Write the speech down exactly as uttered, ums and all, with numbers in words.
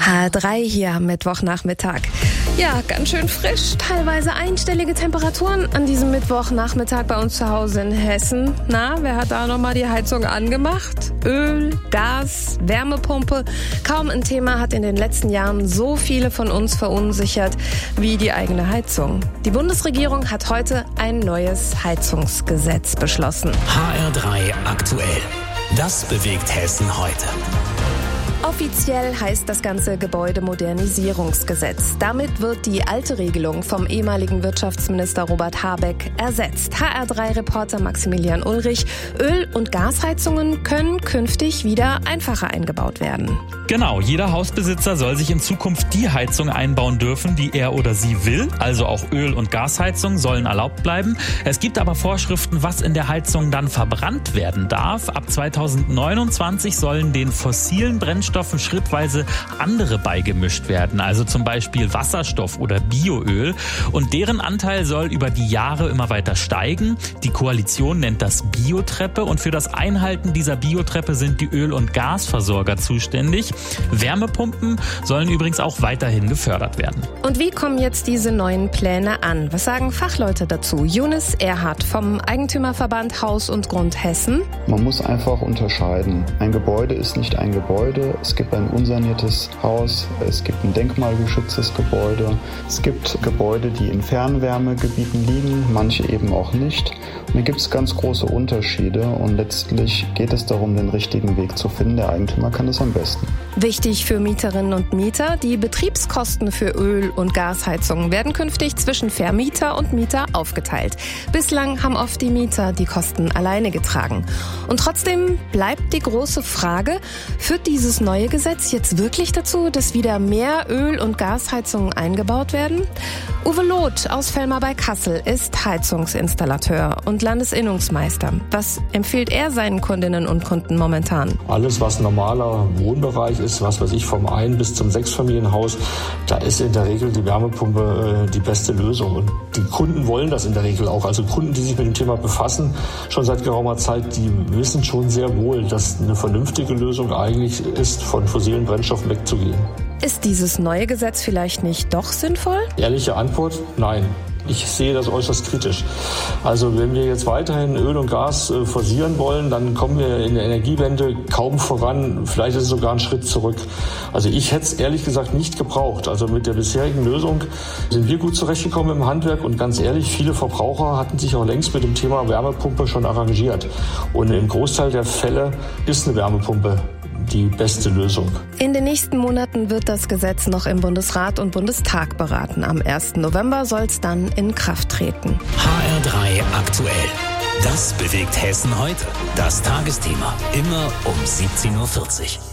H R drei hier am Mittwochnachmittag. Ja, ganz schön frisch, teilweise einstellige Temperaturen an diesem Mittwochnachmittag bei uns zu Hause in Hessen. Na, wer hat da nochmal die Heizung angemacht? Öl, Gas, Wärmepumpe. Kaum ein Thema hat in den letzten Jahren so viele von uns verunsichert wie die eigene Heizung. Die Bundesregierung hat heute ein neues Heizungsgesetz beschlossen. H R drei aktuell. Das bewegt Hessen heute. Offiziell heißt das Ganze Gebäudemodernisierungsgesetz. Damit wird die alte Regelung vom ehemaligen Wirtschaftsminister Robert Habeck ersetzt. H R drei Reporter Maximilian Ulrich. Öl- und Gasheizungen können künftig wieder einfacher eingebaut werden. Genau, jeder Hausbesitzer soll sich in Zukunft die Heizung einbauen dürfen, die er oder sie will. Also auch Öl- und Gasheizungen sollen erlaubt bleiben. Es gibt aber Vorschriften, was in der Heizung dann verbrannt werden darf. Ab zweitausendneunundzwanzig sollen den fossilen Brennstoffen schrittweise andere beigemischt werden. Also zum Beispiel Wasserstoff oder Bioöl. Und deren Anteil soll über die Jahre immer weiter steigen. Die Koalition nennt das Biotreppe. Und für das Einhalten dieser Biotreppe sind die Öl- und Gasversorger zuständig. Wärmepumpen sollen übrigens auch weiterhin gefördert werden. Und wie kommen jetzt diese neuen Pläne an? Was sagen Fachleute dazu? Younis Erhardt vom Eigentümerverband Haus und Grund Hessen. Man muss einfach unterscheiden. Ein Gebäude ist nicht ein Gebäude. Es gibt ein unsaniertes Haus, es gibt ein denkmalgeschütztes Gebäude. Es gibt Gebäude, die in Fernwärmegebieten liegen, manche eben auch nicht. Und hier gibt es ganz große Unterschiede und letztlich geht es darum, den richtigen Weg zu finden. Der Eigentümer kann das am besten. Wichtig für Mieterinnen und Mieter, die Betriebskosten für Öl- und Gasheizungen werden künftig zwischen Vermieter und Mieter aufgeteilt. Bislang haben oft die Mieter die Kosten alleine getragen. Und trotzdem bleibt die große Frage, führt dieses neue Gesetz jetzt wirklich dazu, dass wieder mehr Öl- und Gasheizungen eingebaut werden? Uwe Loth aus Velmar bei Kassel ist Heizungsinstallateur und Landesinnungsmeister. Was empfiehlt er seinen Kundinnen und Kunden momentan? Alles, was normaler Wohnbereich ist, was weiß ich, vom Ein- bis zum Sechsfamilienhaus, da ist in der Regel die Wärmepumpe äh, die beste Lösung. Und die Kunden wollen das in der Regel auch. Also Kunden, die sich mit dem Thema befassen, schon seit geraumer Zeit, die wissen schon sehr wohl, dass eine vernünftige Lösung eigentlich ist, von fossilen Brennstoffen wegzugehen. Ist dieses neue Gesetz vielleicht nicht doch sinnvoll? Ehrliche Antwort, nein. Ich sehe das äußerst kritisch. Also wenn wir jetzt weiterhin Öl und Gas äh, forcieren wollen, dann kommen wir in der Energiewende kaum voran. Vielleicht ist es sogar ein Schritt zurück. Also ich hätte es ehrlich gesagt nicht gebraucht. Also mit der bisherigen Lösung sind wir gut zurechtgekommen im Handwerk. Und ganz ehrlich, viele Verbraucher hatten sich auch längst mit dem Thema Wärmepumpe schon arrangiert. Und im Großteil der Fälle ist eine Wärmepumpe die beste Lösung. In den nächsten Monaten wird das Gesetz noch im Bundesrat und Bundestag beraten. Am ersten November soll es dann in Kraft treten. H R drei aktuell. Das bewegt Hessen heute. Das Tagesthema. Immer um siebzehn Uhr vierzig.